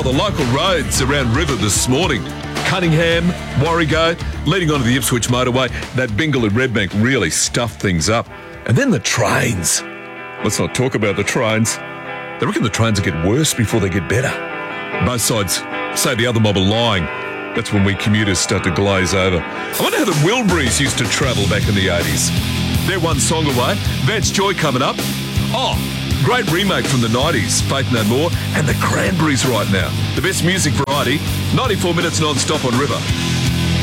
the local roads around River this morning. Cunningham, Warrego, leading onto the Ipswich motorway. That Bingle and Redbank really stuffed things up. And then the trains. Let's not talk about the trains. They reckon the trains will get worse before they get better. Both sides say the other mob are lying. That's when we commuters start to glaze over. I wonder how the Wilburys used to travel back in the 80s. They're one song away. Vance Joy coming up. Oh, great remake from the 90s, Faith No More, and the Cranberries right now. The best music variety, 94 minutes non-stop on River.